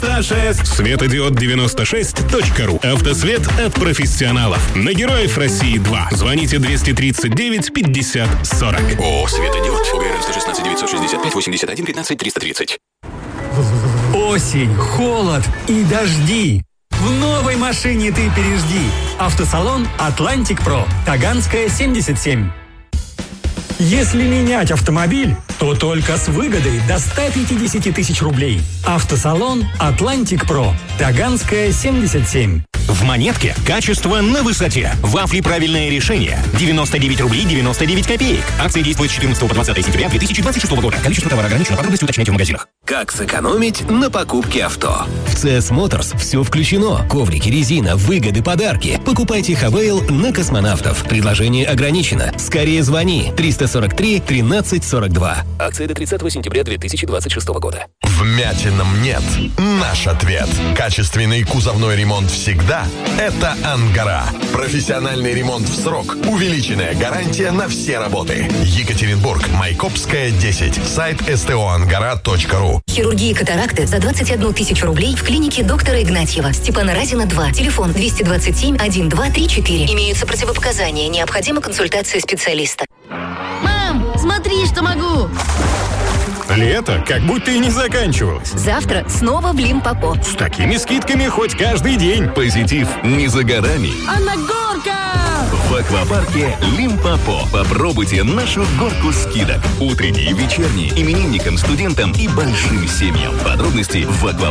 Светодиод 96.ру. Автосвет от профессионалов. На Героев России 2. Звоните 239 50 40. О, Светодиод. ОГРН 116 965 81 15 330. Осень, холод и дожди. В новой машине ты пережди. Автосалон «Атлантик Про». Таганская, 77. Если менять автомобиль, то только с выгодой до 150 тысяч рублей. Автосалон «Атлантик Про». Таганская, 77. В Монетке качество на высоте. Вафли «Правильное решение». 99 рублей 99 копеек. Акция действует с 14 по 20 сентября 2026 года. Количество товара ограничено. Подробности уточняйте в магазинах. Как сэкономить на покупке авто? В CS Motors все включено. Коврики, резина, выгоды, подарки. Покупайте Хавейл на Космонавтов. Предложение ограничено. Скорее звони. 343 13 42. Акция до 30 сентября 2026 года. Вмятинам нет. Наш ответ. Качественный кузовной ремонт всегда – это Ангара. Профессиональный ремонт в срок. Увеличенная гарантия на все работы. Екатеринбург, Майкопская, 10. Сайт stoangara.ru. Хирургия катаракты за 21 тысячу рублей в клинике доктора Игнатьева. Степана Разина, 2. Телефон 227 1234. Имеются противопоказания. Необходима консультация специалиста. Мам, смотри, что могу! Лето как будто и не заканчивалось. Завтра снова в Лимпопо. С такими скидками хоть каждый день. Позитив не за горами. А на горка! В аквапарке Лимпопо. Попробуйте нашу горку скидок. Утренние, вечерние, именинникам, студентам и большим семьям. Подробности в аквапарке.